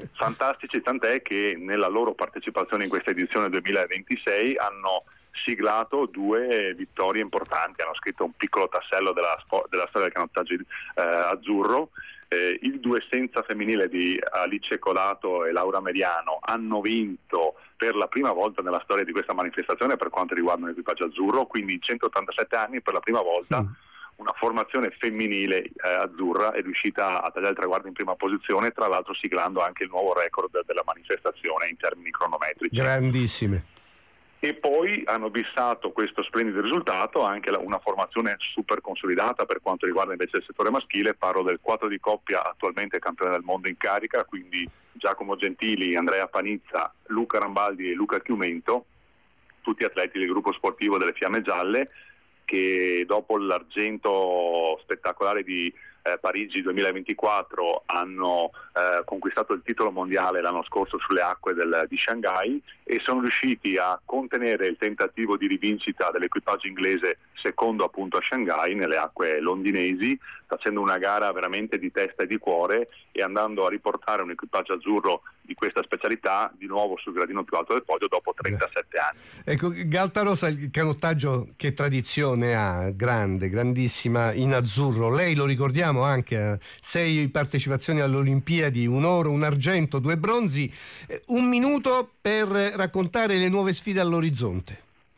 fantastici, tant'è che nella loro partecipazione in questa edizione 2026 hanno siglato 2 vittorie importanti, hanno scritto un piccolo tassello della storia del canottaggio azzurro. Il 2 senza femminile di Alice Colato e Laura Meriano hanno vinto per la prima volta nella storia di questa manifestazione per quanto riguarda l'equipaggio azzurro, quindi in 187 anni per la prima volta una formazione femminile azzurra è riuscita a tagliare il traguardo in prima posizione, tra l'altro siglando anche il nuovo record della manifestazione in termini cronometrici. Grandissime. E poi hanno bissato questo splendido risultato anche una formazione super consolidata per quanto riguarda invece il settore maschile. Parlo del 4 di coppia, attualmente campione del mondo in carica, quindi Giacomo Gentili, Andrea Panizza, Luca Rambaldi e Luca Chiumento, tutti atleti del gruppo sportivo delle Fiamme Gialle, che dopo l'argento spettacolare di Parigi 2024 hanno conquistato il titolo mondiale l'anno scorso sulle acque di Shanghai e sono riusciti a contenere il tentativo di rivincita dell'equipaggio inglese secondo appunto a Shanghai nelle acque londinesi, facendo una gara veramente di testa e di cuore e andando a riportare un equipaggio azzurro di questa specialità di nuovo sul gradino più alto del podio dopo 37 anni. Ecco, Galtarossa, il canottaggio che tradizione ha? Grande, grandissima in azzurro. Lei, lo ricordiamo, anche 6 partecipazioni alle Olimpiadi, 1 oro, 1 argento, 2 bronzi. 1 minuto per raccontare le nuove sfide all'orizzonte.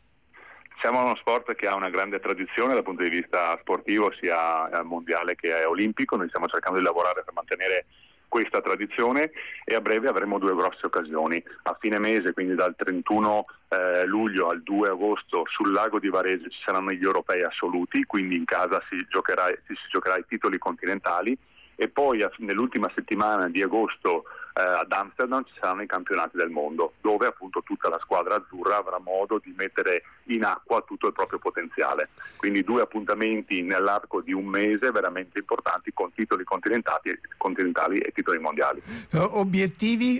Siamo uno sport che ha una grande tradizione dal punto di vista sportivo, sia mondiale che olimpico. Noi stiamo cercando di lavorare per mantenere questa tradizione e a breve avremo 2 grosse occasioni. A fine mese, quindi dal 31 luglio al 2 agosto, sul lago di Varese ci saranno gli europei assoluti, quindi in casa si giocherà i titoli continentali, e poi nell'ultima settimana di agosto ad Amsterdam ci saranno i campionati del mondo, dove appunto tutta la squadra azzurra avrà modo di mettere in acqua tutto il proprio potenziale. Quindi 2 appuntamenti nell'arco di un mese veramente importanti, con titoli continentali e titoli mondiali. Obiettivi?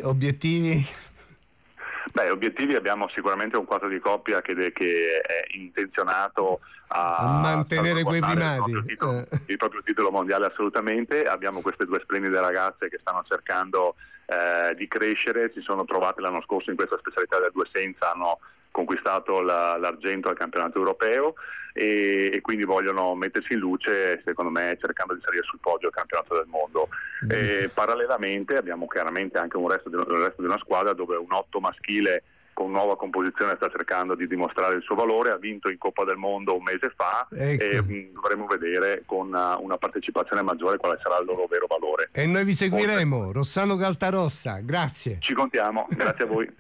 Obiettivi abbiamo sicuramente un 4 di coppia che è intenzionato a mantenere quei primati, il proprio titolo mondiale, assolutamente. Abbiamo queste 2 splendide ragazze che stanno cercando di crescere, si sono trovate l'anno scorso in questa specialità del 2 senza, hanno conquistato l'argento al campionato europeo e quindi vogliono mettersi in luce, secondo me, cercando di salire sul podio al campionato del mondo. Parallelamente abbiamo chiaramente anche il resto di una squadra dove un 8 maschile con nuova composizione sta cercando di dimostrare il suo valore, ha vinto in Coppa del Mondo un mese fa, ecco. E dovremo vedere con una partecipazione maggiore quale sarà il loro vero valore. E noi vi seguiremo. Rossano Galtarossa, grazie. Ci contiamo, grazie a voi.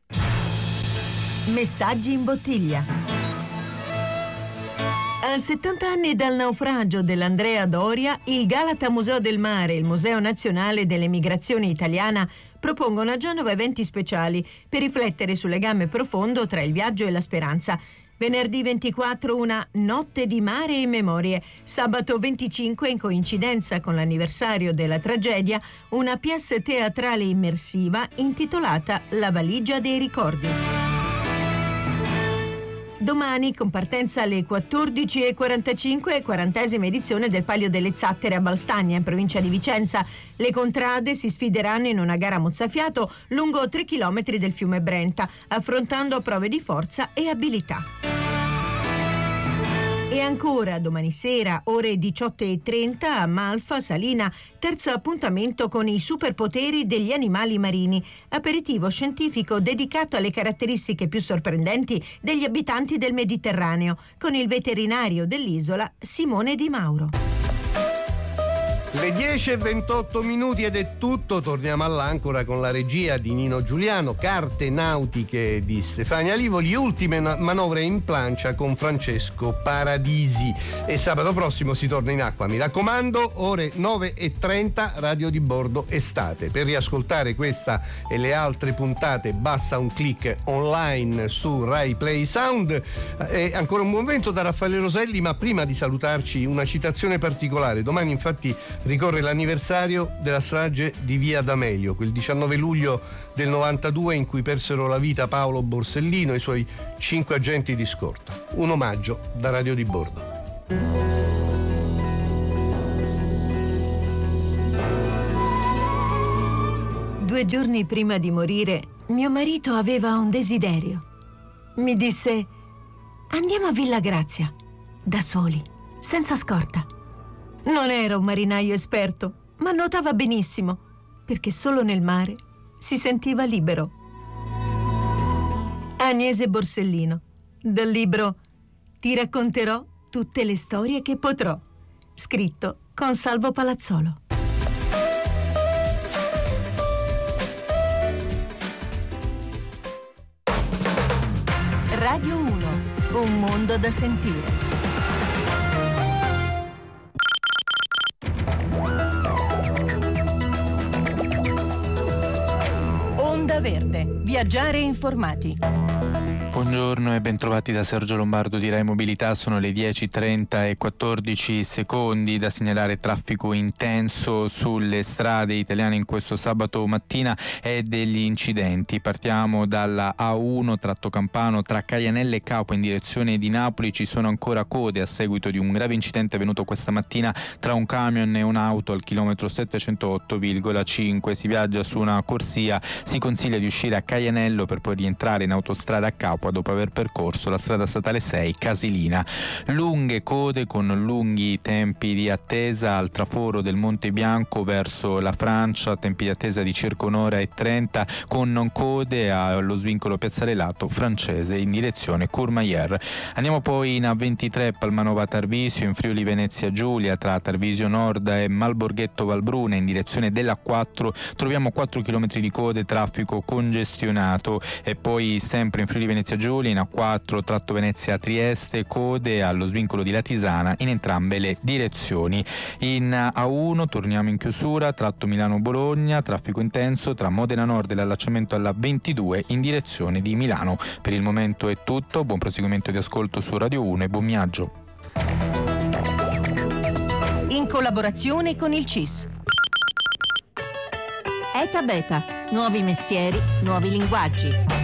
Messaggi in bottiglia. A 70 anni dal naufragio dell'Andrea Doria, il Galata Museo del Mare e il Museo Nazionale dell'Emigrazione Italiana propongono a Genova eventi speciali per riflettere sul legame profondo tra il viaggio e la speranza. Venerdì 24 una notte di mare e memorie. Sabato 25, in coincidenza con l'anniversario della tragedia, una pièce teatrale immersiva intitolata La valigia dei ricordi. Domani, con partenza alle 14:45, 40ª edizione del Palio delle Zattere a Valstagna, in provincia di Vicenza. Le contrade si sfideranno in una gara a mozzafiato lungo 3 chilometri del fiume Brenta, affrontando prove di forza e abilità. E ancora domani sera, ore 18:30, a Malfa, Salina, terzo appuntamento con i superpoteri degli animali marini, aperitivo scientifico dedicato alle caratteristiche più sorprendenti degli abitanti del Mediterraneo, con il veterinario dell'isola Simone Di Mauro. Le 10:28 ed è tutto. Torniamo all'Ancora con la regia di Nino Giuliano, carte nautiche di Stefania Livoli, ultime manovre in plancia con Francesco Paradisi. E sabato prossimo si torna in acqua, mi raccomando, ore 9:30, Radio di Bordo estate. Per riascoltare questa e le altre puntate basta un click online su Rai Play Sound. E ancora un buon vento da Raffaele Roselli, ma prima di salutarci una citazione particolare. Domani infatti ricorre l'anniversario della strage di Via D'Amelio, quel 19 luglio del 92 in cui persero la vita Paolo Borsellino e i suoi 5 agenti di scorta. Un omaggio da Radio di Bordo. 2 giorni prima di morire, mio marito aveva un desiderio. Mi disse: andiamo a Villa Grazia, da soli, senza scorta. Non era un marinaio esperto, ma nuotava benissimo, perché solo nel mare si sentiva libero. Agnese Borsellino, dal libro Ti racconterò tutte le storie che potrò, scritto con Salvo Palazzolo. Radio 1, un mondo da sentire. Onda Verde, viaggiare informati. Buongiorno e bentrovati da Sergio Lombardo di Rai Mobilità. Sono le 10:30 e 14 secondi. Da segnalare traffico intenso sulle strade italiane in questo sabato mattina e degli incidenti. Partiamo dalla A1 tratto Campano tra Caianelle e Capua in direzione di Napoli. Ci sono ancora code a seguito di un grave incidente avvenuto questa mattina tra un camion e un'auto al chilometro 708,5. Si viaggia su una corsia, si consiglia di uscire a Caianello per poi rientrare in autostrada a Capua dopo aver percorso la strada statale 6 Casilina. Lunghe code con lunghi tempi di attesa al traforo del Monte Bianco verso la Francia, tempi di attesa di circa 1:30 con code allo svincolo Piazzale Lato francese in direzione Courmayeur. Andiamo poi in A23 Palmanova Tarvisio in Friuli Venezia Giulia tra Tarvisio Nord e Malborghetto Valbruna in direzione della 4 troviamo 4 km di code, traffico congestionato. E poi sempre in Friuli Venezia Giulia in A4 tratto Venezia Trieste, code allo svincolo di Latisana in entrambe le direzioni. In A1 torniamo in chiusura tratto Milano Bologna, traffico intenso tra Modena Nord e l'allacciamento alla 22 in direzione di Milano. Per il momento è tutto, buon proseguimento di ascolto su Radio 1 e buon viaggio. In collaborazione con il CIS. ETA Beta, nuovi mestieri, nuovi linguaggi.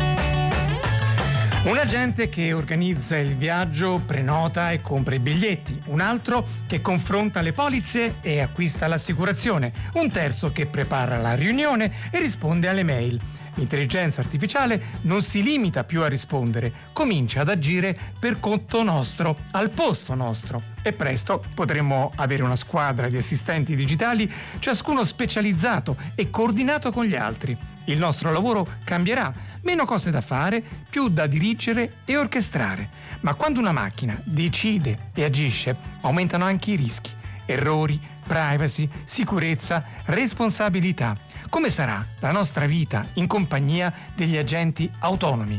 Un agente che organizza il viaggio, prenota e compra i biglietti, un altro che confronta le polizze e acquista l'assicurazione, un terzo che prepara la riunione e risponde alle mail. L'intelligenza artificiale non si limita più a rispondere, comincia ad agire per conto nostro, al posto nostro. E presto potremo avere una squadra di assistenti digitali, ciascuno specializzato e coordinato con gli altri. Il nostro lavoro cambierà, meno cose da fare, più da dirigere e orchestrare. Ma quando una macchina decide e agisce, aumentano anche i rischi. Errori, privacy, sicurezza, responsabilità. Come sarà la nostra vita in compagnia degli agenti autonomi?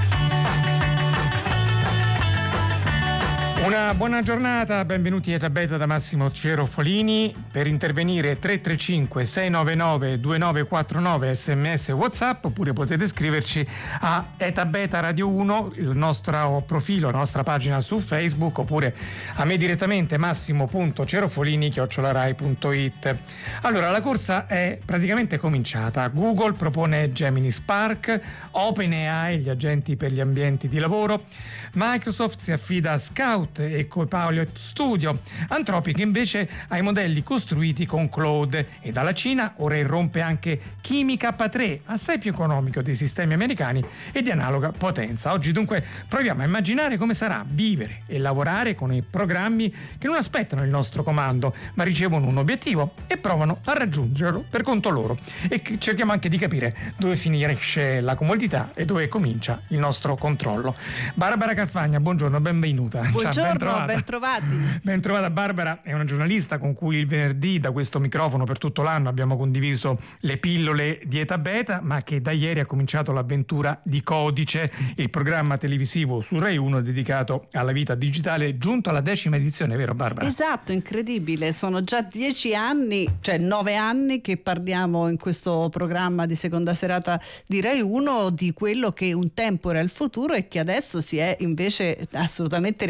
Una buona giornata, benvenuti a ETA Beta da Massimo Cerofolini. Per intervenire 335 699 2949 sms WhatsApp, oppure potete scriverci a ETA Beta Radio 1, il nostro profilo, la nostra pagina su Facebook, oppure a me direttamente massimo.cerofolini@rai.it. Allora, la corsa è praticamente cominciata. Google propone Gemini Spark, OpenAI gli agenti per gli ambienti di lavoro, Microsoft si affida a Scout e Copilot Studio, Anthropic invece ai modelli costruiti con Claude, e dalla Cina ora irrompe anche Kimi K3, assai più economico dei sistemi americani e di analoga potenza. Oggi dunque proviamo a immaginare come sarà vivere e lavorare con i programmi che non aspettano il nostro comando, ma ricevono un obiettivo e provano a raggiungerlo per conto loro. E cerchiamo anche di capire dove finisce la comodità e dove comincia il nostro controllo. Barbara Carfagna, buongiorno, benvenuta. Buongiorno, bentrovati. Bentrovata Barbara, è una giornalista con cui il venerdì da questo microfono per tutto l'anno abbiamo condiviso le pillole di ETA Beta, ma che da ieri ha cominciato l'avventura di Codice, il programma televisivo su Rai 1 dedicato alla vita digitale, giunto alla 10ª edizione, vero Barbara? Esatto, incredibile, sono già 10 anni, cioè 9 anni che parliamo in questo programma di seconda serata di Rai 1 di quello che un tempo era il futuro e che adesso si è invece assolutamente realizzato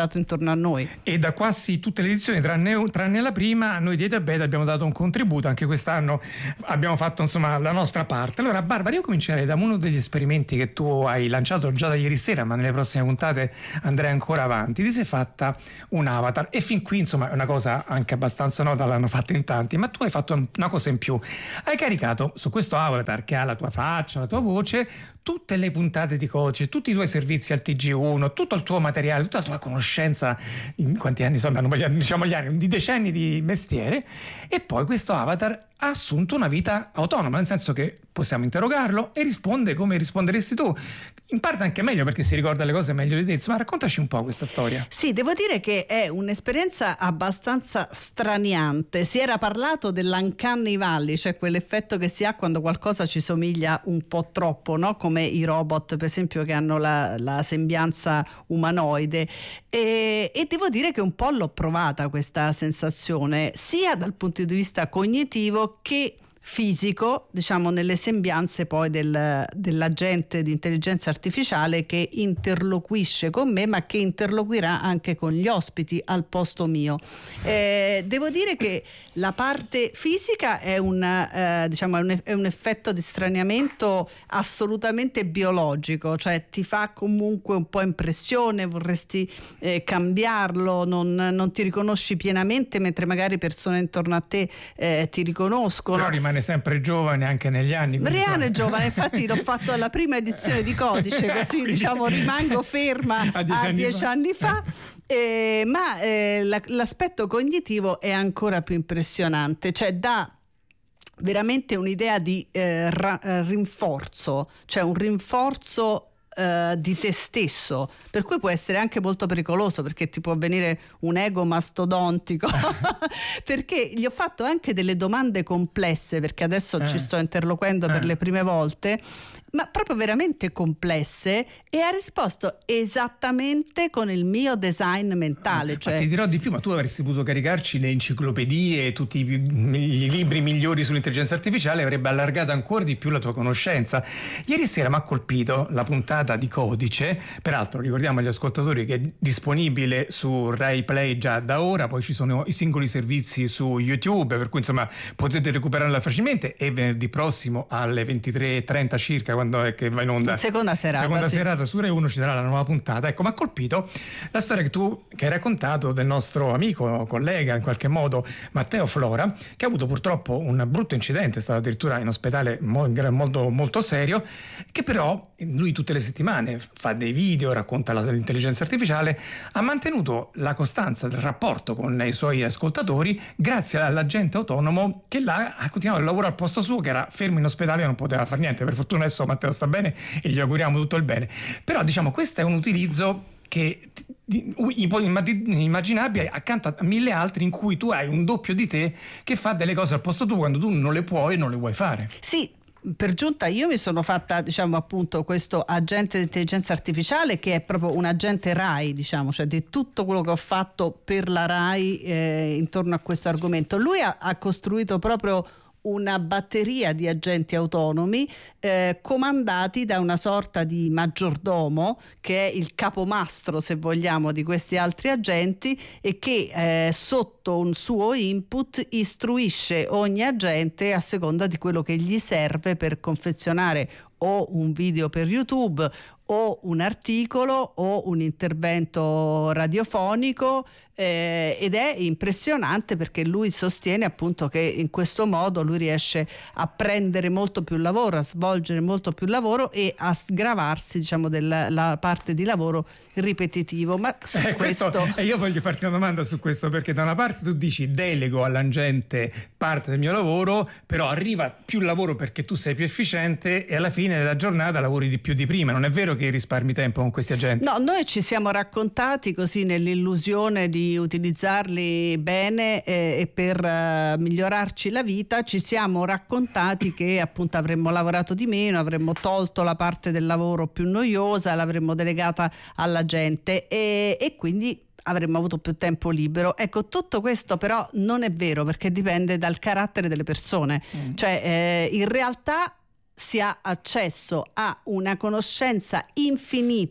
girato intorno a noi. E da quasi tutte le edizioni, tranne la prima, noi di Etabeta abbiamo dato un contributo. Anche quest'anno abbiamo fatto insomma la nostra parte. Allora Barbara, io comincerei da uno degli esperimenti che tu hai lanciato già da ieri sera, ma nelle prossime puntate andrei ancora avanti. Ti sei fatta un avatar e fin qui insomma è una cosa anche abbastanza nota, l'hanno fatta in tanti, ma tu hai fatto una cosa in più. Hai caricato su questo avatar che ha la tua faccia, la tua voce, tutte le puntate di Codice, tutti i tuoi servizi al TG1, tutto il tuo materiale, tutta la tua conoscenza, in quanti anni sono, diciamo gli anni, di decenni di mestiere, e poi questo avatar ha assunto una vita autonoma, nel senso che possiamo interrogarlo e risponde come risponderesti tu, in parte anche meglio perché si ricorda le cose meglio di te. Insomma, raccontaci un po' questa storia. Sì, devo dire che è un'esperienza abbastanza straniante. Si era parlato dell'uncanny valley, cioè quell'effetto che si ha quando qualcosa ci somiglia un po' troppo, no? Come i robot per esempio che hanno la sembianza umanoide, e devo dire che un po' l'ho provata questa sensazione sia dal punto di vista cognitivo che fisico, diciamo nelle sembianze poi dell'agente di intelligenza artificiale che interloquisce con me, ma che interloquirà anche con gli ospiti al posto mio. Devo dire che la parte fisica è è un effetto di straniamento assolutamente biologico, cioè ti fa comunque un po' impressione, vorresti cambiarlo, non ti riconosci pienamente, mentre magari persone intorno a te ti riconoscono. Però rimane sempre giovane anche negli anni. Rimane giovane, infatti l'ho fatto alla prima edizione di Codice, così quindi, diciamo rimango ferma a 10 anni fa. Ma l'aspetto cognitivo è ancora più impressionante, cioè dà veramente un'idea di rinforzo, cioè un rinforzo di te stesso, per cui può essere anche molto pericoloso perché ti può venire un ego mastodontico perché gli ho fatto anche delle domande complesse, perché adesso ci sto interloquendo per le prime volte, ma proprio veramente complesse, e ha risposto esattamente con il mio design mentale. Cioè... Ma ti dirò di più, ma tu avresti potuto caricarci le enciclopedie, tutti i libri migliori sull'intelligenza artificiale, avrebbe allargato ancora di più la tua conoscenza. Ieri sera mi ha colpito la puntata di Codice, peraltro ricordiamo agli ascoltatori che è disponibile su Rai Play già da ora, poi ci sono i singoli servizi su YouTube, per cui insomma potete recuperarla facilmente, e venerdì prossimo alle 23:30 circa, quando è che va in onda? Seconda serata su Rai 1 ci sarà la nuova puntata. Ecco, mi ha colpito la storia che hai raccontato del nostro amico, collega in qualche modo, Matteo Flora, che ha avuto purtroppo un brutto incidente, è stato addirittura in ospedale molto, molto serio, che però lui tutte le settimane fa dei video, racconta l'intelligenza artificiale, ha mantenuto la costanza del rapporto con i suoi ascoltatori grazie all'agente autonomo che ha continuato il lavoro al posto suo, che era fermo in ospedale e non poteva fare niente. Per fortuna adesso Matteo sta bene e gli auguriamo tutto il bene, però diciamo questo è un utilizzo che immaginabile accanto a mille altri in cui tu hai un doppio di te che fa delle cose al posto tuo quando tu non le puoi e non le vuoi fare. Sì, per giunta io mi sono fatta, diciamo, appunto questo agente di intelligenza artificiale che è proprio un agente RAI, diciamo, cioè di tutto quello che ho fatto per la RAI intorno a questo argomento. Lui ha costruito proprio una batteria di agenti autonomi comandati da una sorta di maggiordomo che è il capomastro, se vogliamo, di questi altri agenti, e che sotto un suo input istruisce ogni agente a seconda di quello che gli serve per confezionare o un video per YouTube o un articolo o un intervento radiofonico, ed è impressionante perché lui sostiene appunto che in questo modo lui riesce a prendere molto più lavoro, a svolgere molto più lavoro e a sgravarsi, diciamo, della parte di lavoro ripetitivo. Ma su io voglio farti una domanda su questo, perché da una parte tu dici delego all'agente parte del mio lavoro, però arriva più lavoro perché tu sei più efficiente e alla fine della giornata lavori di più di prima. Non è vero che risparmi tempo con questi agenti? No, noi ci siamo raccontati così nell'illusione di utilizzarli bene e per migliorarci la vita, ci siamo raccontati che appunto avremmo lavorato di meno, avremmo tolto la parte del lavoro più noiosa, l'avremmo delegata alla gente e quindi avremmo avuto più tempo libero. Ecco, tutto questo però non è vero, perché dipende dal carattere delle persone. Cioè in realtà si ha accesso a una conoscenza infinita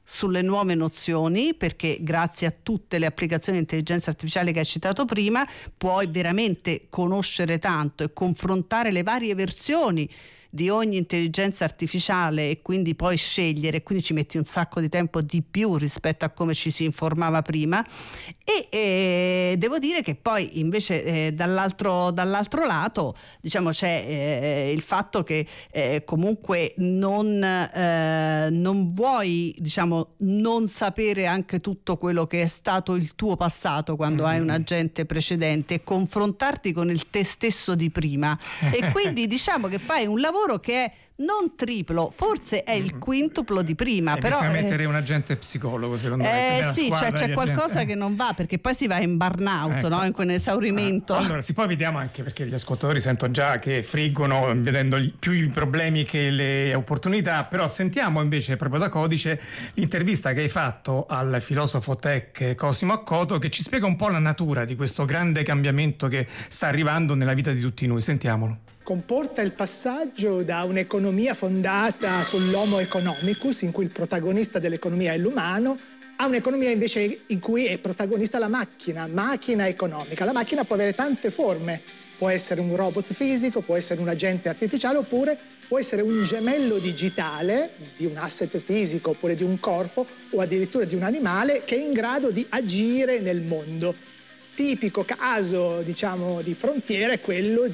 sulle nuove nozioni, perché grazie a tutte le applicazioni di intelligenza artificiale che hai citato prima puoi veramente conoscere tanto e confrontare le varie versioni di ogni intelligenza artificiale e quindi poi scegliere, quindi ci metti un sacco di tempo di più rispetto a come ci si informava prima. E devo dire che poi invece dall'altro lato, diciamo, c'è il fatto che comunque non vuoi, diciamo, non sapere anche tutto quello che è stato il tuo passato quando hai un agente precedente e confrontarti con il te stesso di prima e quindi diciamo che fai un lavoro che è non triplo, forse è il quintuplo di prima, però bisogna mettere un agente psicologo, secondo me. Sì, cioè c'è qualcosa che non va, perché poi si va in burnout, ecco, no? In quell'esaurimento. Allora, poi vediamo anche, perché gli ascoltatori sento già che friggono vedendo più i problemi che le opportunità, però sentiamo invece proprio da Codice l'intervista che hai fatto al filosofo tech Cosimo Accoto, che ci spiega un po' la natura di questo grande cambiamento che sta arrivando nella vita di tutti noi. Sentiamolo. Comporta il passaggio da un'economia fondata sull'homo economicus, in cui il protagonista dell'economia è l'umano, a un'economia invece in cui è protagonista la macchina economica. La macchina può avere tante forme, può essere un robot fisico, può essere un agente artificiale, oppure può essere un gemello digitale di un asset fisico oppure di un corpo o addirittura di un animale che è in grado di agire nel mondo. Tipico caso, diciamo, di frontiera è quello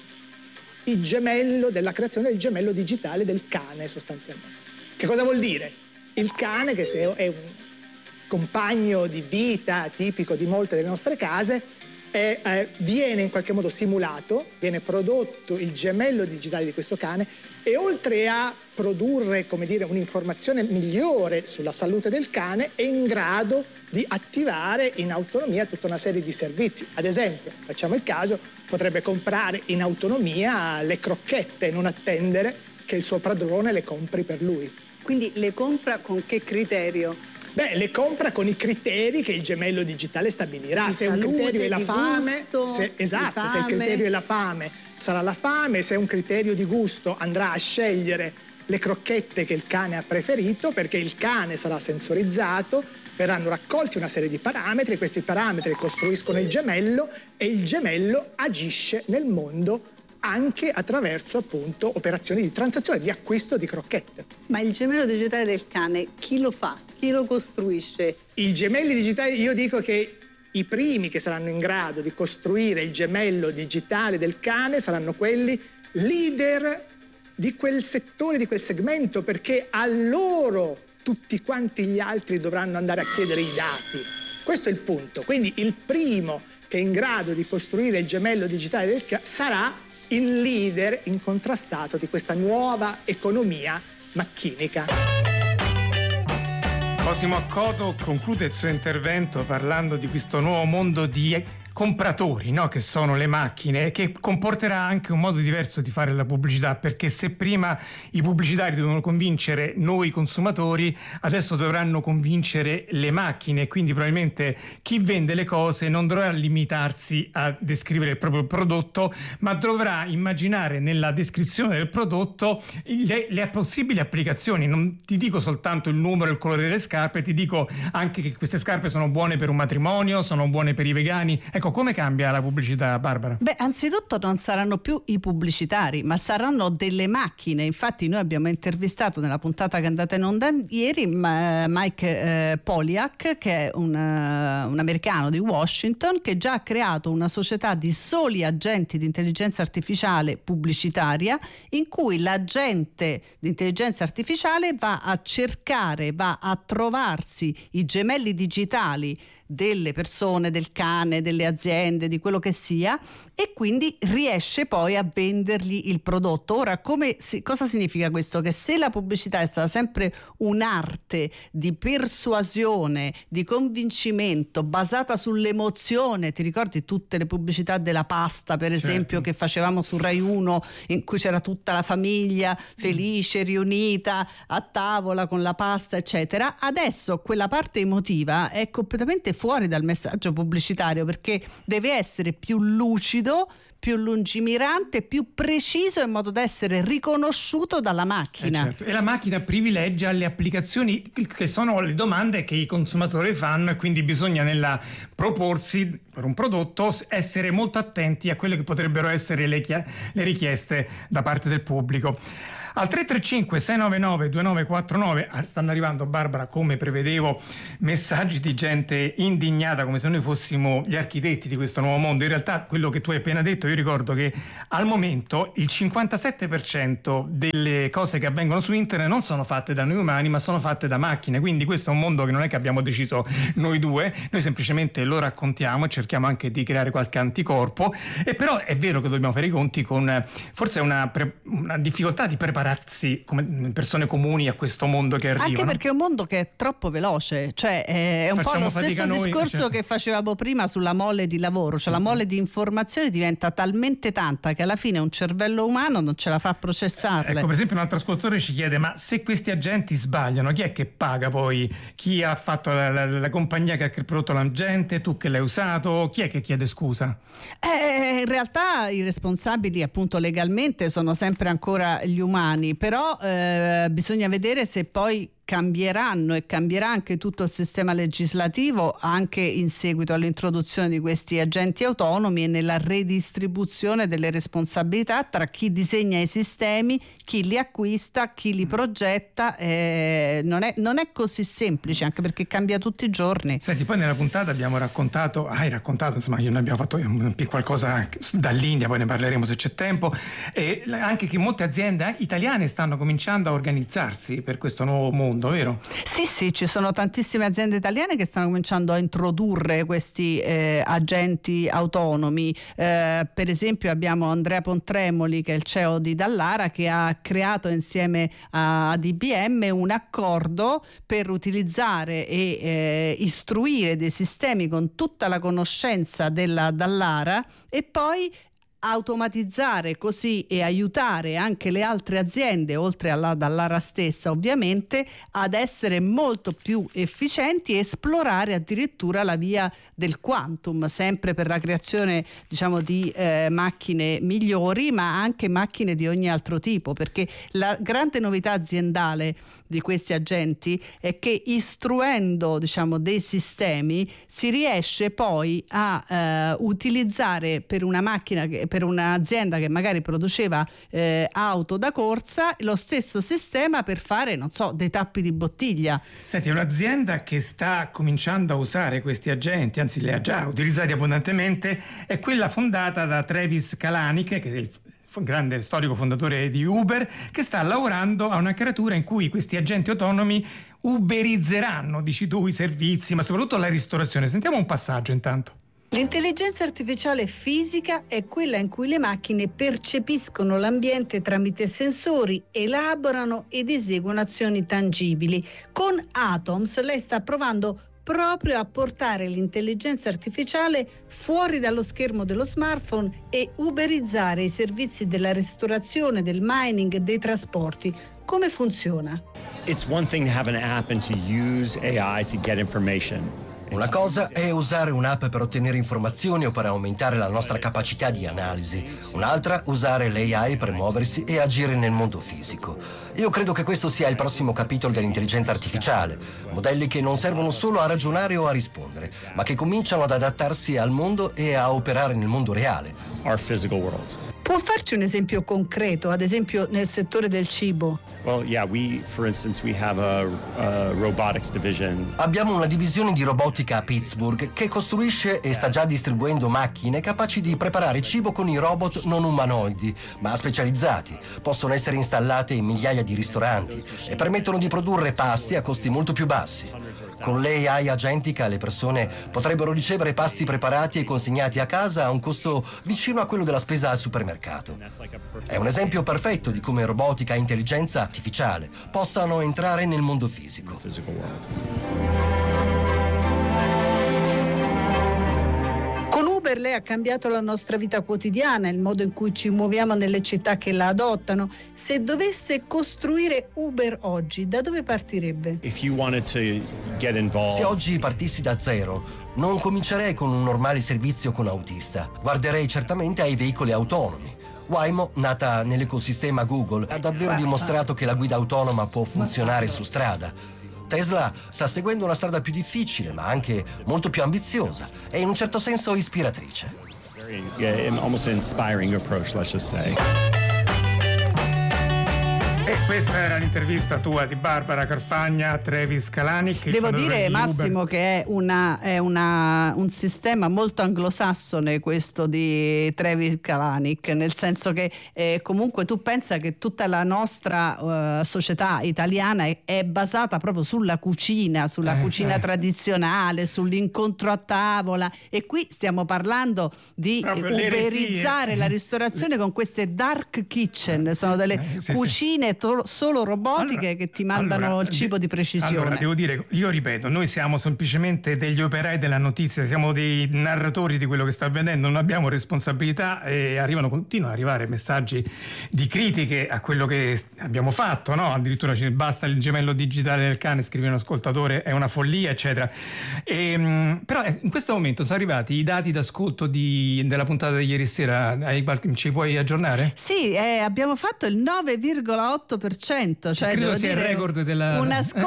della creazione del gemello digitale del cane, sostanzialmente. Che cosa vuol dire? Il cane, che se è un compagno di vita tipico di molte delle nostre case, viene in qualche modo simulato, viene prodotto il gemello digitale di questo cane e oltre a produrre, come dire, un'informazione migliore sulla salute del cane, è in grado di attivare in autonomia tutta una serie di servizi. Ad esempio, facciamo il caso, potrebbe comprare in autonomia le crocchette e non attendere che il suo padrone le compri per lui. Quindi le compra con che criterio? Beh, le compra con i criteri che il gemello digitale stabilirà. Di se salute, un criterio è la di fame, gusto, se il criterio è la fame, sarà la fame. Se è un criterio di gusto, andrà a scegliere le crocchette che il cane ha preferito, perché il cane sarà sensorizzato, verranno raccolti una serie di parametri, questi parametri costruiscono il gemello e il gemello agisce nel mondo anche attraverso, appunto, operazioni di transazione, di acquisto di crocchette. Ma il gemello digitale del cane, chi lo fa? Chi lo costruisce? I gemelli digitali, io dico che i primi che saranno in grado di costruire il gemello digitale del cane saranno quelli leader di quel settore, di quel segmento, perché a loro tutti quanti gli altri dovranno andare a chiedere i dati. Questo è il punto. Quindi il primo che è in grado di costruire il gemello digitale del cane sarà il leader incontrastato di questa nuova economia macchinica. Cosimo Accoto conclude il suo intervento parlando di questo nuovo mondo di compratori, no? Che sono le macchine, che comporterà anche un modo diverso di fare la pubblicità, perché se prima i pubblicitari dovevano convincere noi consumatori, adesso dovranno convincere le macchine, quindi probabilmente chi vende le cose non dovrà limitarsi a descrivere il proprio prodotto, ma dovrà immaginare nella descrizione del prodotto le possibili applicazioni. Non ti dico soltanto il numero e il colore delle scarpe, ti dico anche che queste scarpe sono buone per un matrimonio, sono buone per i vegani. Ecco, come cambia la pubblicità, Barbara? Beh, anzitutto non saranno più i pubblicitari, ma saranno delle macchine. Infatti noi abbiamo intervistato nella puntata che è andata in onda ieri Mike Poliak, che è un americano di Washington, che già ha creato una società di soli agenti di intelligenza artificiale pubblicitaria, in cui l'agente di intelligenza artificiale va a cercare, va a trovarsi i gemelli digitali delle persone, del cane, delle aziende, di quello che sia, e quindi riesce poi a vendergli il prodotto. Ora, cosa significa questo? Che se la pubblicità è stata sempre un'arte di persuasione, di convincimento, basata sull'emozione, ti ricordi tutte le pubblicità della pasta, per esempio, che facevamo su Rai 1, in cui c'era tutta la famiglia felice, riunita a tavola con la pasta, eccetera. Adesso quella parte emotiva è completamente fuori dal messaggio pubblicitario, perché deve essere più lucido, più lungimirante, più preciso, in modo da essere riconosciuto dalla macchina. Certo. E la macchina privilegia le applicazioni che sono le domande che i consumatori fanno, e quindi bisogna nella proporsi per un prodotto essere molto attenti a quelle che potrebbero essere le richieste da parte del pubblico. Al 335-699-2949 stanno arrivando, Barbara, come prevedevo, messaggi di gente indignata, come se noi fossimo gli architetti di questo nuovo mondo. In realtà quello che tu hai appena detto, io ricordo che al momento il 57% delle cose che avvengono su internet non sono fatte da noi umani, ma sono fatte da macchine. Quindi questo è un mondo che non è che abbiamo deciso noi due, noi semplicemente lo raccontiamo e cerchiamo anche di creare qualche anticorpo. E però è vero che dobbiamo fare i conti con forse una difficoltà di prepararsi come persone comuni a questo mondo che arriva. Anche perché è un mondo che è troppo veloce, cioè è un po' lo stesso discorso che facevamo prima sulla mole di lavoro, cioè la mole di informazioni diventa talmente tanta che alla fine un cervello umano non ce la fa a processarle. Ecco, per esempio un altro ascoltatore ci chiede: ma se questi agenti sbagliano, chi è che paga poi? Chi ha fatto la compagnia che ha prodotto l'agente, tu che l'hai usato, chi è che chiede scusa? In realtà i responsabili appunto legalmente sono sempre ancora gli umani, però bisogna vedere se poi cambieranno, e cambierà anche tutto il sistema legislativo anche in seguito all'introduzione di questi agenti autonomi e nella redistribuzione delle responsabilità tra chi disegna i sistemi, chi li acquista, chi li progetta. Non è così semplice, anche perché cambia tutti i giorni. Senti, poi nella puntata hai raccontato, insomma, noi abbiamo fatto qualcosa dall'India, poi ne parleremo se c'è tempo, e anche che molte aziende italiane stanno cominciando a organizzarsi per questo nuovo mondo, vero? Sì, ci sono tantissime aziende italiane che stanno cominciando a introdurre questi agenti autonomi. Per esempio abbiamo Andrea Pontremoli, che è il CEO di Dallara, che ha creato insieme ad IBM un accordo per utilizzare e istruire dei sistemi con tutta la conoscenza della Dallara, e poi automatizzare così e aiutare anche le altre aziende, oltre alla Dallara stessa ovviamente, ad essere molto più efficienti e esplorare addirittura la via del quantum, sempre per la creazione, diciamo, di macchine migliori, ma anche macchine di ogni altro tipo, perché la grande novità aziendale di questi agenti è che istruendo, diciamo, dei sistemi si riesce poi a utilizzare per una macchina per un'azienda che magari produceva auto da corsa, lo stesso sistema per fare, non so, dei tappi di bottiglia. Senti, un'azienda che sta cominciando a usare questi agenti, anzi li ha già utilizzati abbondantemente, è quella fondata da Travis Kalanick, che è il grande storico fondatore di Uber, che sta lavorando a una creatura in cui questi agenti autonomi uberizzeranno, dici tu, i servizi, ma soprattutto la ristorazione. Sentiamo un passaggio intanto. L'intelligenza artificiale fisica è quella in cui le macchine percepiscono l'ambiente tramite sensori, elaborano ed eseguono azioni tangibili. Con Atoms lei sta provando proprio a portare l'intelligenza artificiale fuori dallo schermo dello smartphone e uberizzare i servizi della ristorazione, del mining, dei trasporti. Come funziona? It's one thing to have an app and to use AI to get information. Una cosa è usare un'app per ottenere informazioni o per aumentare la nostra capacità di analisi. Un'altra, usare l'AI per muoversi e agire nel mondo fisico. Io credo che questo sia il prossimo capitolo dell'intelligenza artificiale. Modelli che non servono solo a ragionare o a rispondere, ma che cominciano ad adattarsi al mondo e a operare nel mondo reale. Our physical world. Può farci un esempio concreto, ad esempio nel settore del cibo? Well, yeah, for instance, we have a robotics division. Abbiamo una divisione di robotica a Pittsburgh che costruisce e sta già distribuendo macchine capaci di preparare cibo con i robot non umanoidi, ma specializzati. Possono essere installate in migliaia di ristoranti e permettono di produrre pasti a costi molto più bassi. Con l'AI agentica le persone potrebbero ricevere pasti preparati e consegnati a casa a un costo vicino a quello della spesa al supermercato. È un esempio perfetto di come robotica e intelligenza artificiale possano entrare nel mondo fisico. Con Uber lei ha cambiato la nostra vita quotidiana, il modo in cui ci muoviamo nelle città che la adottano. Se dovesse costruire Uber oggi, da dove partirebbe? Se oggi partissi da zero, non comincerei con un normale servizio con autista. Guarderei certamente ai veicoli autonomi. Waymo, nata nell'ecosistema Google, ha davvero dimostrato che la guida autonoma può funzionare su strada. Tesla sta seguendo una strada più difficile, ma anche molto più ambiziosa e in un certo senso ispiratrice. Almost an inspiring approach, let's just say. E questa era l'intervista tua di Barbara Carfagna a Travis Kalanick. Devo dire, Massimo, che è un sistema molto anglosassone questo di Travis Kalanick, nel senso che comunque tu pensa che tutta la nostra società italiana è basata proprio sulla cucina tradizionale, sull'incontro a tavola, e qui stiamo parlando di uberizzare la ristorazione con queste dark kitchen, sono delle cucine solo robotiche che ti mandano il cibo di precisione. Allora, devo dire, io ripeto, noi siamo semplicemente degli operai della notizia, siamo dei narratori di quello che sta avvenendo, non abbiamo responsabilità, e continuano ad arrivare messaggi di critiche a quello che abbiamo fatto, no? Addirittura basta il gemello digitale del cane, scrive un ascoltatore, è una follia, eccetera. Però in questo momento sono arrivati i dati d'ascolto della puntata di ieri sera. Ci puoi aggiornare? Sì, abbiamo fatto il 9,8%, cioè credo sia il record della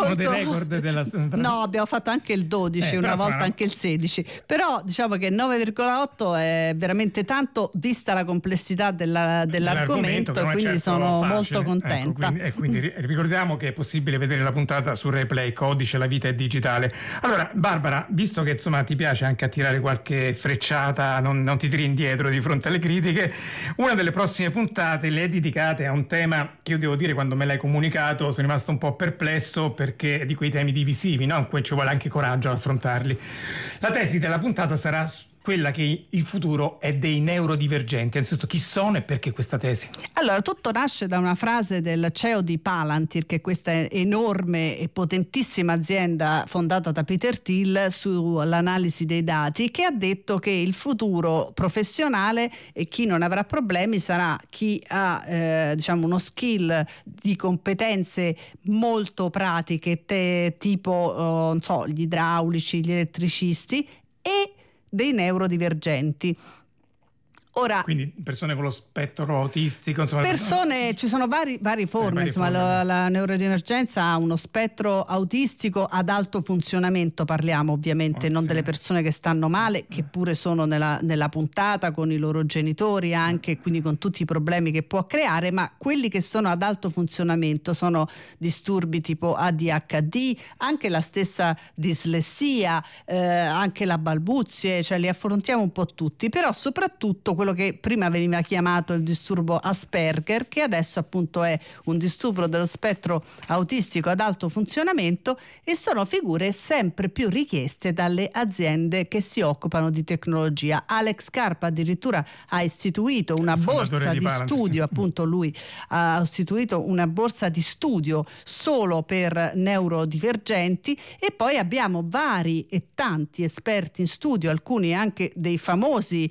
No, abbiamo fatto anche il 12, una volta anche il 16, però diciamo che 9,8 è veramente tanto vista la complessità dell'argomento, e quindi sono molto contenta. Quindi ricordiamo che è possibile vedere la puntata su Replay, Codice, la vita è digitale. Allora, Barbara, visto che insomma ti piace anche attirare qualche frecciata, non ti tiri indietro di fronte alle critiche, una delle prossime puntate le è dedicate a un tema che io devo dire, quando me l'hai comunicato sono rimasto un po' perplesso, perché è di quei temi divisivi, no? In cui ci vuole anche coraggio ad affrontarli. La tesi della puntata sarà quella che il futuro è dei neurodivergenti. Innanzitutto, chi sono e perché questa tesi? Allora, tutto nasce da una frase del CEO di Palantir, che è questa enorme e potentissima azienda fondata da Peter Thiel sull'analisi dei dati, che ha detto che il futuro professionale e chi non avrà problemi sarà chi ha uno skill di competenze molto pratiche, tipo gli idraulici, gli elettricisti, e dei neurodivergenti. Ora, quindi persone con lo spettro autistico, insomma, ci sono varie forme, insomma, la neurodivergenza ha uno spettro autistico ad alto funzionamento, parliamo ovviamente non delle persone che stanno male, che pure sono nella puntata con i loro genitori anche, quindi con tutti i problemi che può creare, ma quelli che sono ad alto funzionamento sono disturbi tipo ADHD, anche la stessa dislessia, anche la balbuzie, cioè li affrontiamo un po' tutti, però soprattutto quello che prima veniva chiamato il disturbo Asperger, che adesso appunto è un disturbo dello spettro autistico ad alto funzionamento, e sono figure sempre più richieste dalle aziende che si occupano di tecnologia. Alex Karp addirittura ha istituito una borsa di studio, appunto lui ha istituito una borsa di studio solo per neurodivergenti, e poi abbiamo vari e tanti esperti in studio, alcuni anche dei famosi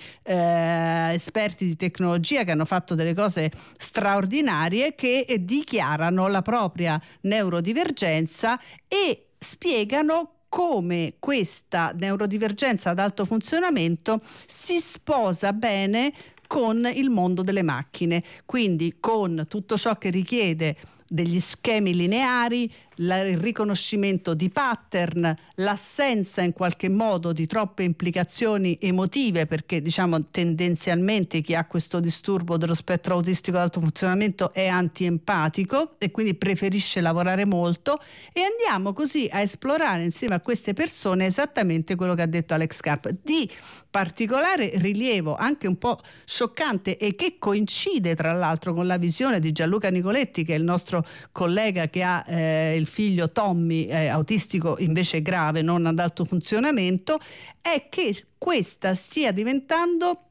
esperti di tecnologia che hanno fatto delle cose straordinarie, che dichiarano la propria neurodivergenza e spiegano come questa neurodivergenza ad alto funzionamento si sposa bene con il mondo delle macchine, quindi con tutto ciò che richiede degli schemi lineari, il riconoscimento di pattern, l'assenza in qualche modo di troppe implicazioni emotive, perché diciamo tendenzialmente chi ha questo disturbo dello spettro autistico ad alto funzionamento è antiempatico e quindi preferisce lavorare molto, e andiamo così a esplorare insieme a queste persone esattamente quello che ha detto Alex Karp, di particolare rilievo, anche un po' scioccante, e che coincide tra l'altro con la visione di Gianluca Nicoletti, che è il nostro collega che ha il figlio Tommy autistico invece grave, non ad alto funzionamento, è che questa stia diventando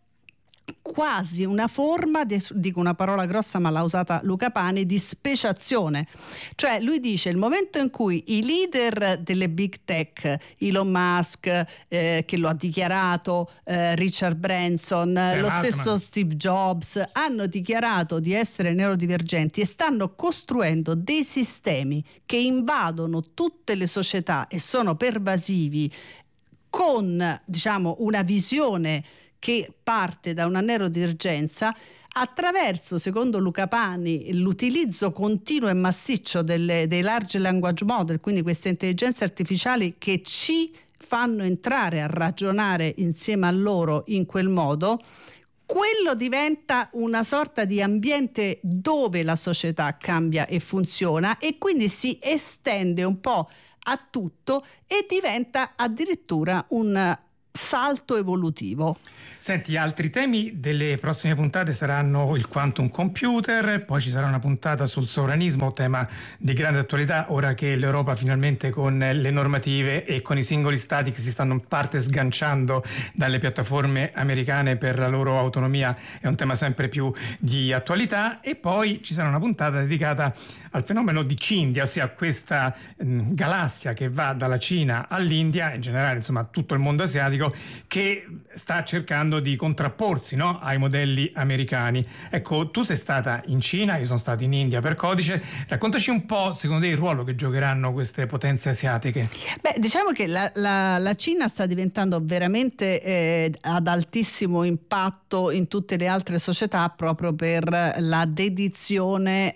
quasi una forma, dico una parola grossa ma l'ha usata Luca Pani, di speciazione. Cioè lui dice, il momento in cui i leader delle big tech, Elon Musk che lo ha dichiarato, Richard Branson, lo stesso Steve Jobs, hanno dichiarato di essere neurodivergenti e stanno costruendo dei sistemi che invadono tutte le società e sono pervasivi, con, diciamo, una visione che parte da una neurodivergenza attraverso, secondo Luca Pani, l'utilizzo continuo e massiccio dei large language model, quindi queste intelligenze artificiali che ci fanno entrare a ragionare insieme a loro in quel modo. Quello diventa una sorta di ambiente dove la società cambia e funziona, e quindi si estende un po' a tutto e diventa addirittura un salto evolutivo. Senti, altri temi delle prossime puntate saranno il quantum computer, poi ci sarà una puntata sul sovranismo, tema di grande attualità ora che l'Europa finalmente con le normative e con i singoli stati che si stanno in parte sganciando dalle piattaforme americane per la loro autonomia è un tema sempre più di attualità, e poi ci sarà una puntata dedicata al fenomeno di Cindia, ossia questa galassia che va dalla Cina all'India, in generale insomma tutto il mondo asiatico, che sta cercando di contrapporsi, no, ai modelli americani. Ecco, tu sei stata in Cina, io sono stato in India per Codice, raccontaci un po' secondo te il ruolo che giocheranno queste potenze asiatiche. Beh, diciamo che la Cina sta diventando veramente ad altissimo impatto in tutte le altre società proprio per la dedizione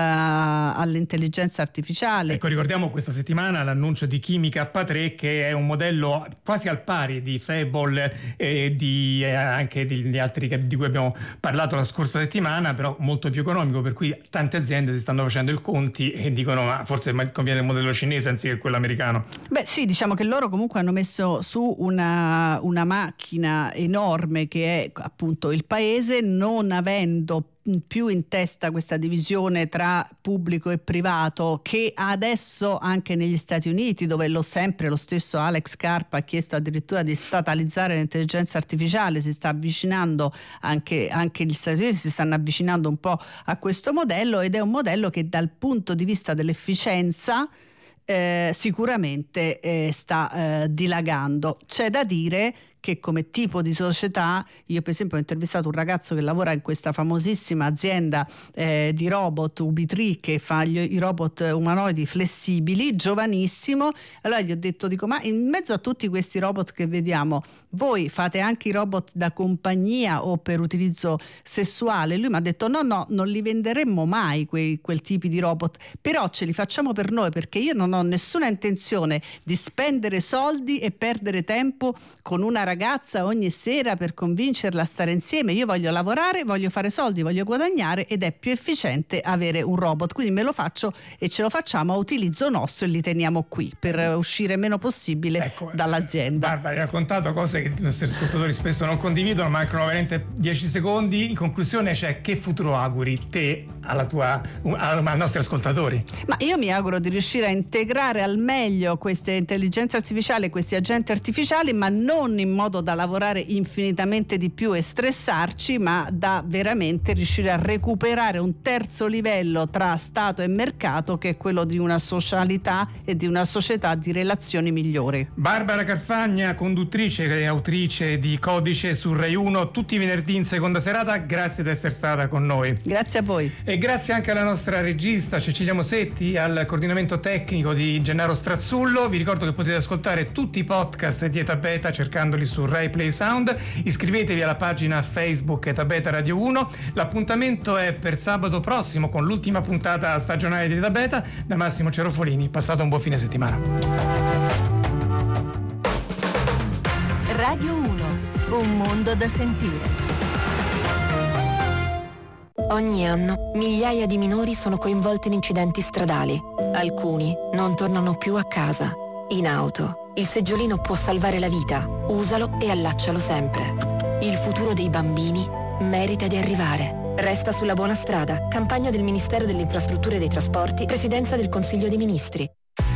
all'intelligenza artificiale. Ecco, ricordiamo questa settimana l'annuncio di Kimi K3, che è un modello quasi al pari di Fable e anche di altri di cui abbiamo parlato la scorsa settimana, però molto più economico, per cui tante aziende si stanno facendo il conti e dicono ma forse conviene il modello cinese anziché quello americano. Beh sì, diciamo che loro comunque hanno messo su una macchina enorme che è appunto il paese, non avendo più in testa questa divisione tra pubblico e privato che adesso anche negli Stati Uniti, dove lo stesso Alex Karp ha chiesto addirittura di statalizzare l'intelligenza artificiale, si sta avvicinando anche gli Stati Uniti si stanno avvicinando un po' a questo modello, ed è un modello che dal punto di vista dell'efficienza sicuramente sta dilagando. C'è da dire che come tipo di società, io per esempio ho intervistato un ragazzo che lavora in questa famosissima azienda di robot UB3 che fa i robot umanoidi flessibili, giovanissimo. Allora gli ho detto, ma in mezzo a tutti questi robot che vediamo, voi fate anche i robot da compagnia o per utilizzo sessuale? Lui mi ha detto no, non li venderemmo mai quel tipo di robot, però ce li facciamo per noi, perché io non ho nessuna intenzione di spendere soldi e perdere tempo con una ragazza ogni sera per convincerla a stare insieme. Io voglio lavorare, voglio fare soldi, voglio guadagnare, ed è più efficiente avere un robot, quindi me lo faccio e ce lo facciamo a utilizzo nostro e li teniamo qui per uscire meno possibile dall'azienda. Barbara, hai raccontato cose che i nostri ascoltatori spesso non condividono, mancano veramente 10 secondi. In conclusione, che futuro auguri te ai nostri ascoltatori? Ma io mi auguro di riuscire a integrare al meglio queste intelligenze artificiali, questi agenti artificiali, ma non in modo da lavorare infinitamente di più e stressarci, ma da veramente riuscire a recuperare un terzo livello tra Stato e mercato, che è quello di una socialità e di una società di relazioni migliori. Barbara Carfagna, conduttrice e autrice di Codice su Rai 1 tutti i venerdì in seconda serata, grazie di essere stata con noi. Grazie a voi. E grazie anche alla nostra regista Cecilia Mosetti, al coordinamento tecnico di Gennaro Strazzullo. Vi ricordo che potete ascoltare tutti i podcast di Eta Beta cercandoli su Rai Play Sound. Iscrivetevi alla pagina Facebook Eta Beta Radio 1. L'appuntamento è per sabato prossimo con l'ultima puntata stagionale di Eta Beta. Da Massimo Cerofolini, passate un buon fine settimana. Radio 1, un mondo da sentire. Ogni anno migliaia di minori sono coinvolti in incidenti stradali. Alcuni non tornano più a casa. In auto, il seggiolino può salvare la vita. Usalo e allaccialo sempre. Il futuro dei bambini merita di arrivare. Resta sulla buona strada. Campagna del Ministero delle Infrastrutture e dei Trasporti, Presidenza del Consiglio dei Ministri.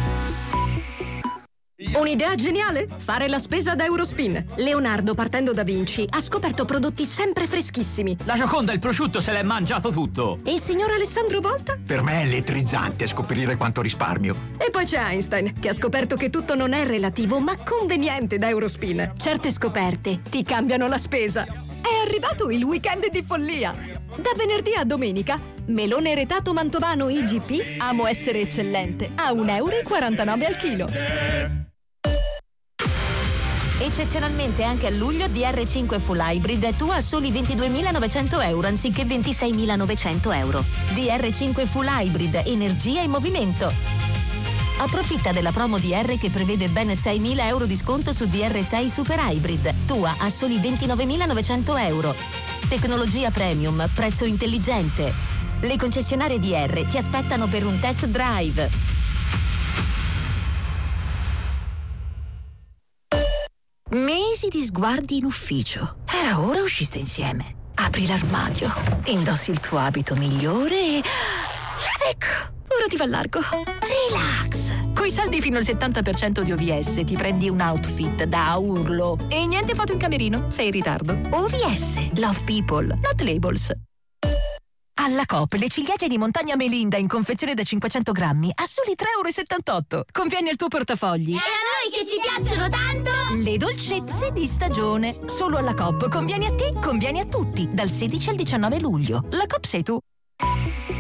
Un'idea geniale? Fare la spesa da Eurospin. Leonardo, partendo da Vinci, ha scoperto prodotti sempre freschissimi. La Gioconda il prosciutto se l'è mangiato tutto. E il signor Alessandro Volta? Per me è elettrizzante scoprire quanto risparmio. E poi c'è Einstein, che ha scoperto che tutto non è relativo, ma conveniente da Eurospin. Certe scoperte ti cambiano la spesa. È arrivato il weekend di follia. Da venerdì a domenica, melone retato mantovano IGP, amo essere eccellente, a €1,49 al chilo. Eccezionalmente anche a luglio DR5 Full Hybrid è tua a soli 22.900 euro anziché 26.900 euro. DR5 Full Hybrid, energia in movimento. Approfitta della promo DR che prevede ben 6.000 euro di sconto su DR6 Super Hybrid, tua a soli 29.900 euro. Tecnologia premium, prezzo intelligente. Le concessionarie DR ti aspettano per un test drive. Mesi di sguardi in ufficio. Era ora usciste insieme. Apri l'armadio, indossi il tuo abito migliore e... ecco, ora ti va largo. Relax. Coi saldi fino al 70% di OVS ti prendi un outfit da urlo. E niente foto in camerino, sei in ritardo. OVS, Love People, not labels. Alla Coop le ciliegie di montagna Melinda in confezione da 500 grammi a soli 3,78 €. Conviene al tuo portafogli. E a noi che ci piacciono tanto! Le dolcezze di stagione. Solo alla Coop. Conviene a te, conviene a tutti. Dal 16 al 19 luglio. La Coop sei tu.